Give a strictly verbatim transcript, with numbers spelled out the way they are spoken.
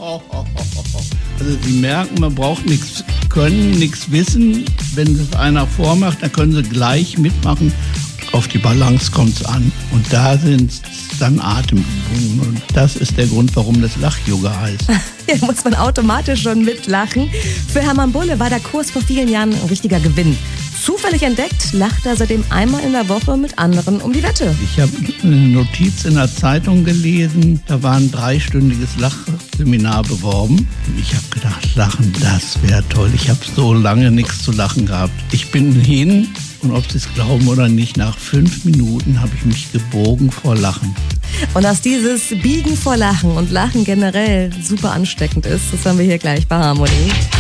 Also Sie merken, man braucht nichts können, nichts wissen. Wenn es einer vormacht, dann können Sie gleich mitmachen. Auf die Balance kommt es an. Und da sind es dann Atemübungen. Und das ist der Grund, warum das Lach-Yoga heißt. Hier muss man automatisch schon mitlachen. Für Hermann Bulle war der Kurs vor vielen Jahren ein richtiger Gewinn. Zufällig entdeckt, lacht er seitdem einmal in der Woche mit anderen um die Wette. Ich habe eine Notiz in der Zeitung gelesen, da war ein dreistündiges Lachseminar beworben. Und ich habe gedacht, Lachen, das wäre toll. Ich habe so lange nichts zu lachen gehabt. Ich bin hin und ob Sie es glauben oder nicht, nach fünf Minuten habe ich mich gebogen vor Lachen. Und dass dieses Biegen vor Lachen und Lachen generell super ansteckend ist, das haben wir hier gleich bei Harmonie.